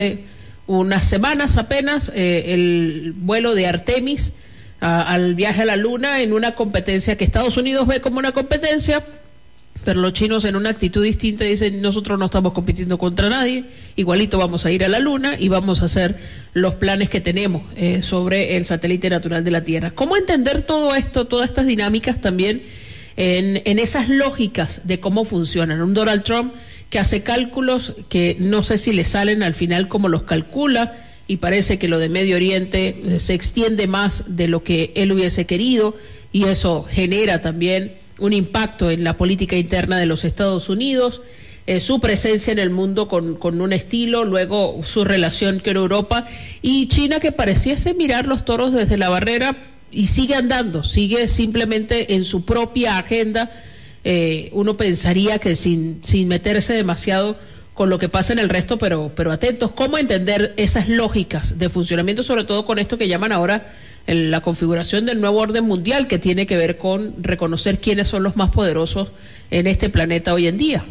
unas semanas apenas el vuelo de Artemis al viaje a la Luna en una competencia que Estados Unidos ve como una competencia, pero los chinos en una actitud distinta dicen: nosotros no estamos compitiendo contra nadie, igualito vamos a ir a la Luna y vamos a hacer los planes que tenemos sobre el satélite natural de la Tierra. ¿Cómo entender todo esto, todas estas dinámicas también en esas lógicas de cómo funcionan? Un Donald Trump que hace cálculos que no sé si le salen al final como los calcula, y parece que lo de Medio Oriente se extiende más de lo que él hubiese querido, y eso genera también un impacto en la política interna de los Estados Unidos, su presencia en el mundo con un estilo, luego su relación con Europa, y China, que pareciese mirar los toros desde la barrera y sigue andando, sigue simplemente en su propia agenda. Uno pensaría que sin meterse demasiado con lo que pasa en el resto, pero atentos. ¿Cómo entender esas lógicas de funcionamiento, sobre todo con esto que llaman ahora la configuración del nuevo orden mundial, que tiene que ver con reconocer quiénes son los más poderosos en este planeta hoy en día?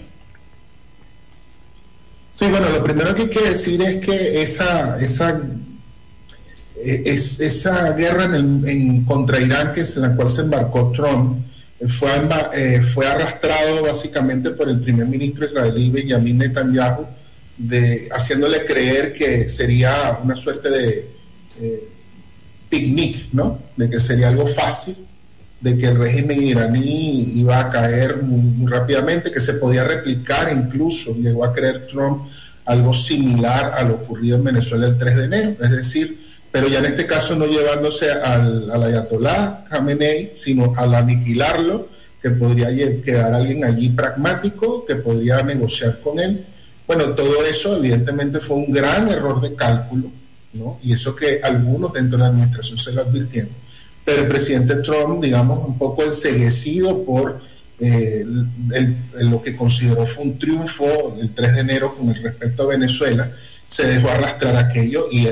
Sí, bueno, lo primero que hay que decir es que esa guerra contra Irán, que es en la cual se embarcó Trump, fue arrastrado básicamente por el primer ministro israelí Benjamin Netanyahu, haciéndole creer que sería una suerte de picnic, ¿no? De que sería algo fácil, de que el régimen iraní iba a caer muy rápidamente, que se podía replicar. Incluso llegó a creer Trump algo similar a lo ocurrido en Venezuela el 3 de enero, es decir, pero ya en este caso no llevándose al ayatolá Khamenei, sino al aniquilarlo, que podría quedar alguien allí pragmático, que podría negociar con él. Bueno, todo eso evidentemente fue un gran error de cálculo, ¿no? Y eso que algunos dentro de la administración se lo advirtieron. Pero el presidente Trump, digamos, un poco enceguecido por lo que consideró fue un triunfo el 3 de enero con respecto a Venezuela, se dejó arrastrar aquello, y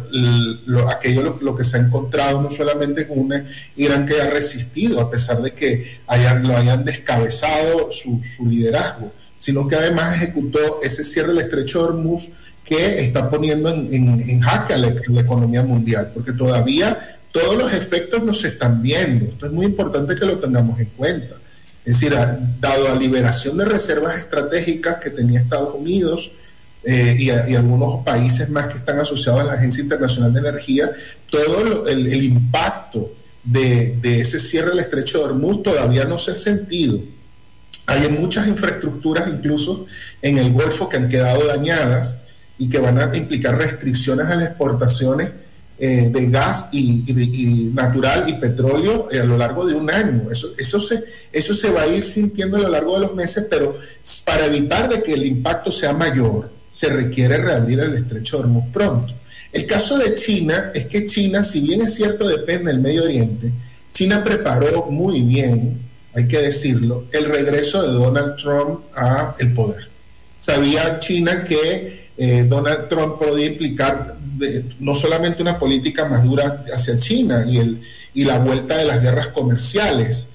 lo que se ha encontrado no solamente con un Irán que ha resistido, a pesar de que lo hayan descabezado su liderazgo, sino que además ejecutó ese cierre del estrecho de Hormuz, que está poniendo en jaque a la economía mundial, porque todavía todos los efectos no se están viendo. Esto es muy importante que lo tengamos en cuenta. Es decir, dado la liberación de reservas estratégicas que tenía Estados Unidos, y algunos países más que están asociados a la Agencia Internacional de Energía, todo el impacto de ese cierre del estrecho de Hormuz todavía no se ha sentido. Hay muchas infraestructuras, incluso en el Golfo, que han quedado dañadas y que van a implicar restricciones a las exportaciones de gas y natural y petróleo a lo largo de un año. Eso se va a ir sintiendo a lo largo de los meses, pero para evitar de que el impacto sea mayor, se requiere reabrir el estrecho de Hormuz pronto. El caso de China es que China, si bien es cierto depende del Medio Oriente, China preparó muy bien, hay que decirlo, el regreso de Donald Trump al poder. Sabía China que Donald Trump podía implicar no solamente una política más dura hacia China y la vuelta de las guerras comerciales,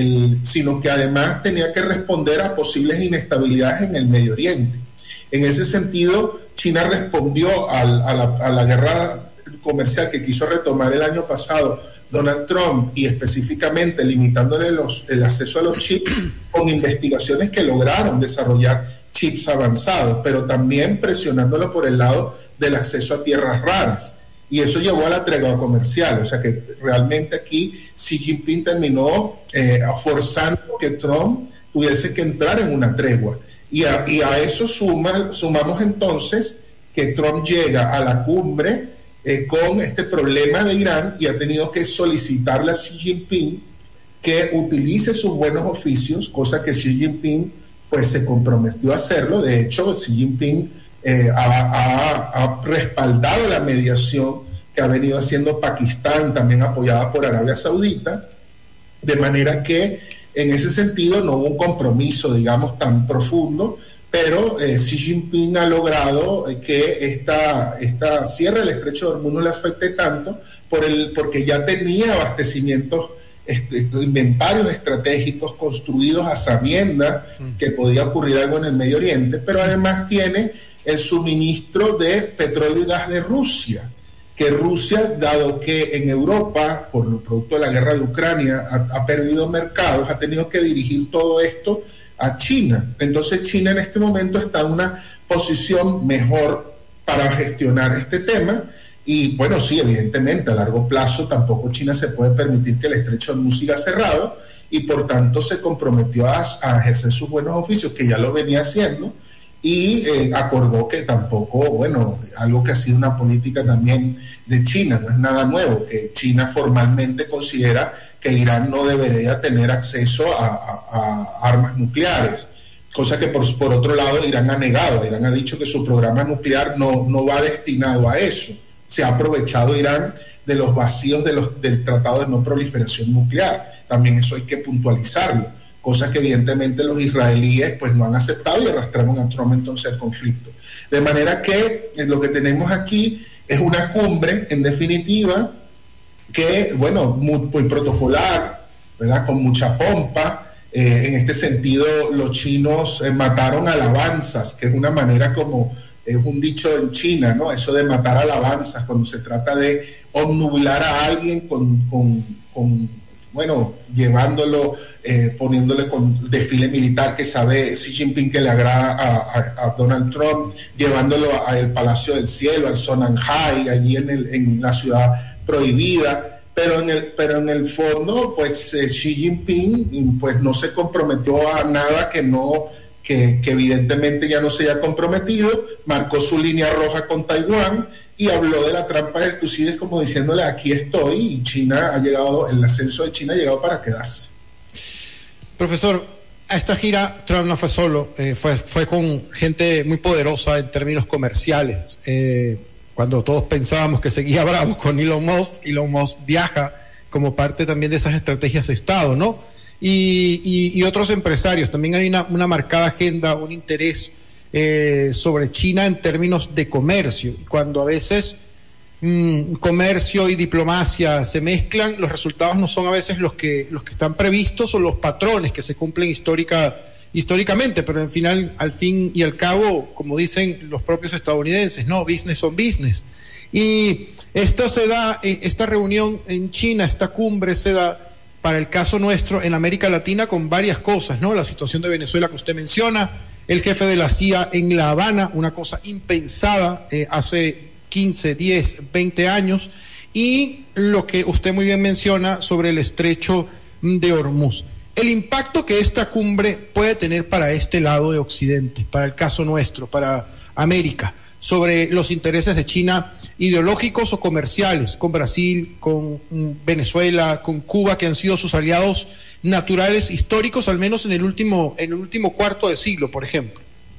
sino que además tenía que responder a posibles inestabilidades en el Medio Oriente. En ese sentido, China respondió a la guerra comercial que quiso retomar el año pasado Donald Trump, y específicamente limitándole el acceso a los chips, con investigaciones que lograron desarrollar chips avanzados, pero también presionándolo por el lado del acceso a tierras raras. Y eso llevó a la tregua comercial. O sea que realmente aquí Xi Jinping terminó forzando que Trump tuviese que entrar en una tregua. Y a eso sumamos entonces que Trump llega a la cumbre con este problema de Irán, y ha tenido que solicitarle a Xi Jinping que utilice sus buenos oficios, cosa que Xi Jinping pues se comprometió a hacerlo. De hecho, Xi Jinping ha respaldado la mediación que ha venido haciendo Pakistán, también apoyada por Arabia Saudita, de manera que en ese sentido no hubo un compromiso, digamos, tan profundo, pero Xi Jinping ha logrado que esta cierre del estrecho de Hormuz no le afecte tanto, porque ya tenía abastecimientos, inventarios estratégicos construidos a sabiendas que podía ocurrir algo en el Medio Oriente, pero además tiene el suministro de petróleo y gas de Rusia, que Rusia, dado que en Europa, por el producto de la guerra de Ucrania, ha perdido mercados, ha tenido que dirigir todo esto a China. Entonces China en este momento está en una posición mejor para gestionar este tema. Y bueno, sí, evidentemente a largo plazo tampoco China se puede permitir que el estrecho de Hormuz siga cerrado, y por tanto se comprometió a ejercer sus buenos oficios, que ya lo venía haciendo, y acordó que tampoco, bueno, algo que ha sido una política también de China, no es nada nuevo, que China formalmente considera que Irán no debería tener acceso a armas nucleares, cosa que por otro lado Irán ha negado. Irán ha dicho que su programa nuclear no va destinado a eso. Se ha aprovechado Irán de los vacíos del Tratado de No Proliferación Nuclear. También eso hay que puntualizarlo, cosa que evidentemente los israelíes pues no han aceptado y arrastraron a Trump entonces al conflicto. De manera que lo que tenemos aquí es una cumbre, en definitiva, que, bueno, muy protocolar, ¿verdad?, con mucha pompa. En este sentido, los chinos mataron alabanzas, que es una manera como... es un dicho en China, ¿no? Eso de matar alabanzas, cuando se trata de obnubilar a alguien bueno, llevándolo, poniéndole con desfile militar que sabe Xi Jinping que le agrada a Donald Trump, llevándolo al Palacio del Cielo, al Sonanjai, allí en la ciudad prohibida, pero en el fondo, pues Xi Jinping pues no se comprometió a nada que evidentemente ya no se haya comprometido, marcó su línea roja con Taiwán y habló de la trampa de Tucídides como diciéndole aquí estoy, y China ha llegado, el ascenso de China ha llegado para quedarse. Profesor, a esta gira Trump no fue solo, fue con gente muy poderosa en términos comerciales. Cuando todos pensábamos que seguía bravo con Elon Musk viaja como parte también de esas estrategias de Estado, ¿no? Y otros empresarios. También hay una marcada agenda, un interés sobre China en términos de comercio. Cuando a veces comercio y diplomacia se mezclan, los resultados no son a veces los que están previstos o los patrones que se cumplen históricamente, pero al fin y al cabo, como dicen los propios estadounidenses, no, business on business. Y esto se da, esta reunión en China, esta cumbre se da para el caso nuestro en América Latina con varias cosas, ¿no? La situación de Venezuela que usted menciona, el jefe de la CIA en La Habana, una cosa impensada hace 15, 10, 20 años, y lo que usted muy bien menciona sobre el estrecho de Hormuz. El impacto que esta cumbre puede tener para este lado de Occidente, para el caso nuestro, para América, sobre los intereses de China ideológicos o comerciales, con Brasil, con Venezuela, con Cuba, que han sido sus aliados naturales históricos, al menos en el último cuarto de siglo, por ejemplo.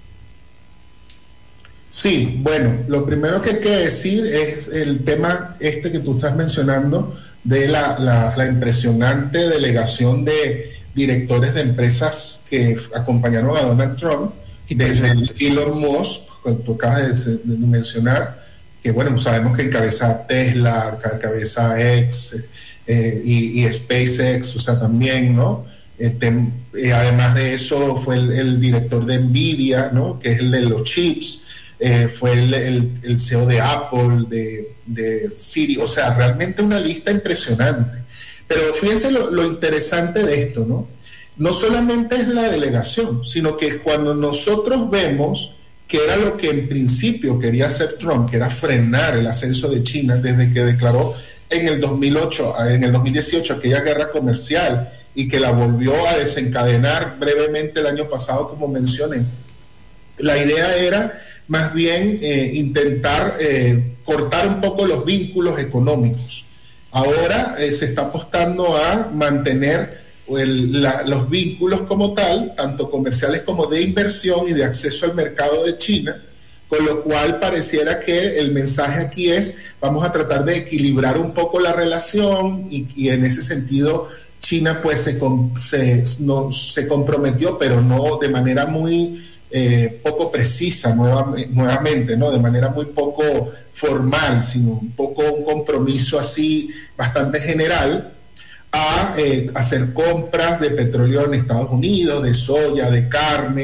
Sí, bueno, lo primero que hay que decir es el tema que tú estás mencionando de la impresionante delegación de directores de empresas que acompañaron a Donald Trump, desde Elon Musk, que tú acabas de mencionar, que bueno, sabemos que encabeza Tesla, encabeza X y SpaceX, o sea, también, ¿no? Además de eso, fue el director de Nvidia, ¿no?, que es el de los chips, fue el CEO de Apple, de Siri, o sea, realmente una lista impresionante. Pero fíjense lo interesante de esto, ¿no? No solamente es la delegación, sino que cuando nosotros vemos que era lo que en principio quería hacer Trump, que era frenar el ascenso de China desde que declaró en el 2018 aquella guerra comercial y que la volvió a desencadenar brevemente el año pasado, como mencioné. La idea era más bien intentar cortar un poco los vínculos económicos. Ahora se está apostando a mantener los vínculos como tal, tanto comerciales como de inversión y de acceso al mercado de China, con lo cual pareciera que el mensaje aquí es: vamos a tratar de equilibrar un poco la relación, y en ese sentido China pues se comprometió, pero no de manera muy poco precisa, nuevamente, ¿no?, de manera muy poco formal, sino un compromiso así bastante general a hacer compras de petróleo en Estados Unidos, de soya, de carne,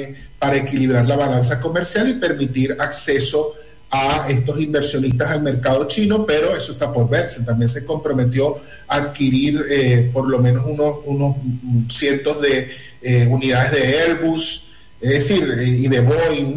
para equilibrar la balanza comercial y permitir acceso a estos inversionistas al mercado chino, pero eso está por verse. También se comprometió a adquirir por lo menos unos cientos de unidades de Airbus, es decir, y de Boeing.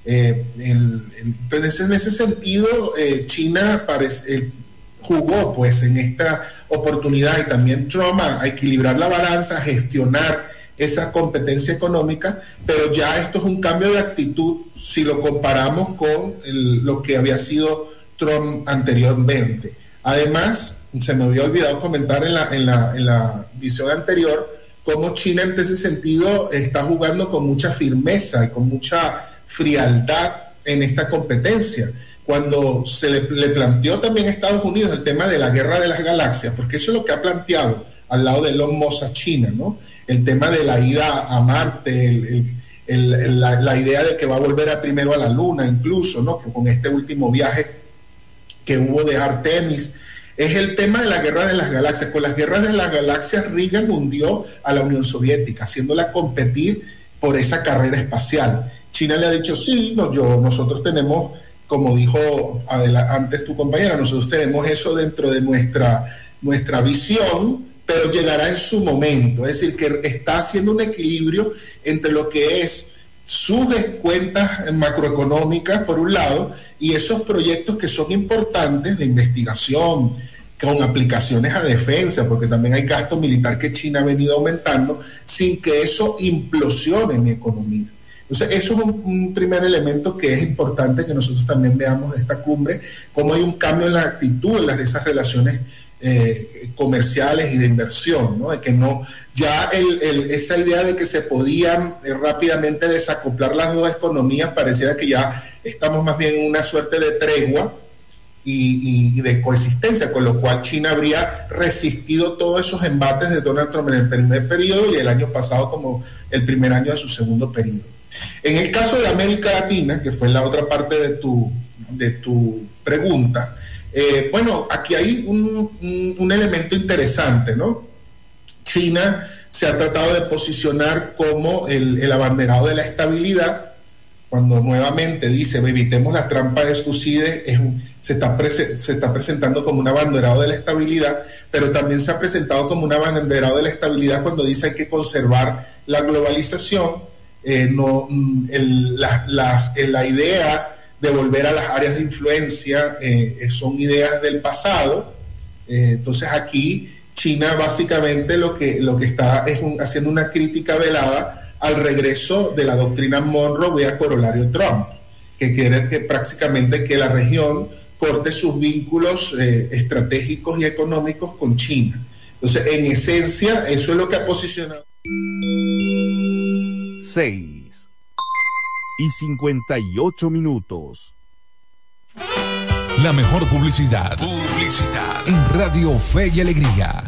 Entonces, en ese sentido, China jugó pues en esta oportunidad, y también Trump, a equilibrar la balanza, a gestionar esa competencia económica, pero ya esto es un cambio de actitud si lo comparamos con lo que había sido Trump anteriormente. Además, se me había olvidado comentar en la visión anterior cómo China en ese sentido está jugando con mucha firmeza y con mucha frialdad en esta competencia. Cuando se le planteó también a Estados Unidos el tema de la guerra de las galaxias, porque eso es lo que ha planteado al lado de Elon Musk a China, ¿no? El tema de la ida a Marte, la idea de que va a volver primero a la Luna, incluso, ¿no? Que con este último viaje que hubo de Artemis, es el tema de la guerra de las galaxias. Con las guerras de las galaxias, Reagan hundió a la Unión Soviética, haciéndola competir por esa carrera espacial. China le ha dicho, sí, nosotros tenemos, como dijo antes tu compañera, nosotros tenemos eso dentro de nuestra visión, pero llegará en su momento. Es decir, que está haciendo un equilibrio entre lo que es sus cuentas macroeconómicas, por un lado, y esos proyectos que son importantes de investigación, con aplicaciones a defensa, porque también hay gasto militar que China ha venido aumentando, sin que eso implosione en mi economía. Entonces, eso es un primer elemento que es importante que nosotros también veamos de esta cumbre, cómo hay un cambio en la actitud en esas relaciones comerciales y de inversión, ¿no? De que no, ya esa idea de que se podían rápidamente desacoplar las dos economías, pareciera que ya estamos más bien en una suerte de tregua y de coexistencia, con lo cual China habría resistido todos esos embates de Donald Trump en el primer periodo y el año pasado como el primer año de su segundo periodo. En el caso de América Latina, que fue la otra parte de tu pregunta, bueno, aquí hay un elemento interesante, ¿no? China se ha tratado de posicionar como el abanderado de la estabilidad, cuando nuevamente dice, evitemos la trampa de Tucídides, se está presentando como un abanderado de la estabilidad, pero también se ha presentado como un abanderado de la estabilidad cuando dice hay que conservar la globalización, la idea de volver a las áreas de influencia son ideas del pasado. Entonces aquí China básicamente lo que está es haciendo una crítica velada al regreso de la doctrina Monroe vía corolario Trump, que quiere que prácticamente que la región corte sus vínculos estratégicos y económicos con China. Entonces, en esencia, eso es lo que ha posicionado. 6:58. La mejor publicidad en Radio Fe y Alegría.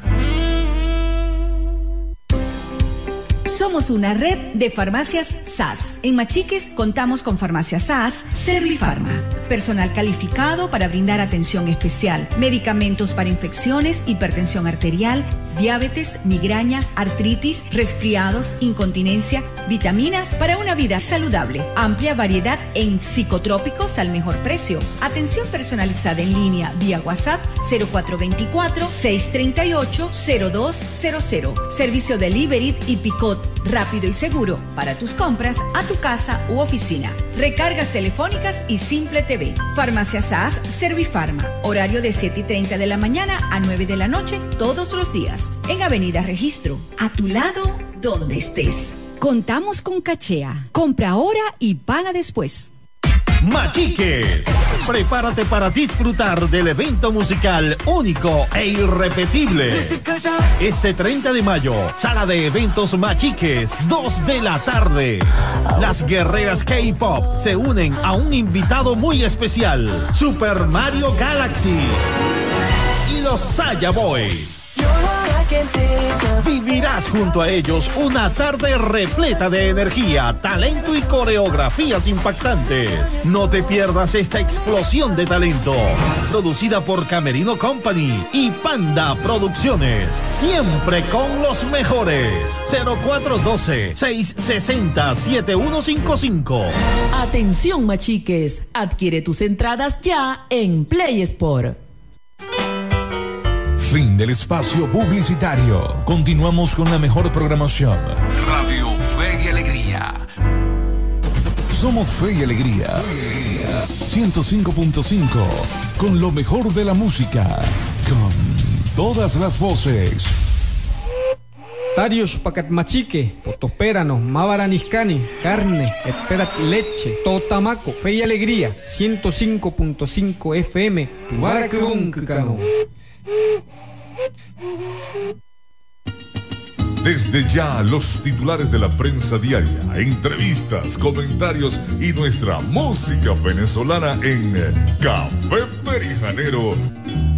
Somos una red de farmacias SAS. En Machiques contamos con Farmacia SAS, Servifarma. Personal calificado para brindar atención especial. Medicamentos para infecciones, hipertensión arterial, diabetes, migraña, artritis, resfriados, incontinencia, vitaminas para una vida saludable. Amplia variedad en psicotrópicos al mejor precio. Atención personalizada en línea vía WhatsApp 0424-638-0200. Servicio delivery y picot rápido y seguro para tus compras a tu casa u oficina. Recargas telefónicas y Simple TV. Farmacia SAS Servifarma. Horario de 7:30 de la mañana a 9 de la noche todos los días. En Avenida Registro. A tu lado, donde estés. Contamos con Cachea. Compra ahora y paga después. Machiques, prepárate para disfrutar del evento musical único e irrepetible. Este 30 de mayo, sala de eventos Machiques, 2 de la tarde. Las guerreras K-Pop se unen a un invitado muy especial, Super Mario Galaxy y los Saya Boys. Vivirás junto a ellos una tarde repleta de energía, talento y coreografías impactantes. No te pierdas esta explosión de talento. Producida por Camerino Company y Panda Producciones. Siempre con los mejores. 0412-660-7155. Atención, machiques. Adquiere tus entradas ya en Play Sport. Fin del espacio publicitario. Continuamos con la mejor programación. Radio Fe y Alegría. Somos Fe y Alegría. 105.5. Con lo mejor de la música. Con todas las voces. Tarios pacat machique, potospérano, mavaraniscani, carne, esperat leche, totamaco, Fe y Alegría, 105.5 FM, Tubaracruncano. Desde ya, los titulares de la prensa diaria, entrevistas, comentarios y nuestra música venezolana en Café Perijanero